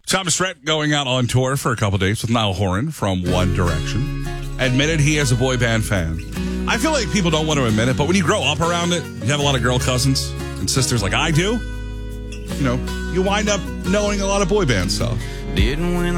Thomas Rhett going out on tour for a couple days with Niall Horan from One Direction. Admitted he is a boy band fan. I feel like people don't want to admit it, but when you grow up around it, you have a lot of girl cousins and sisters like I do, you wind up knowing a lot of boy band stuff. Didn't win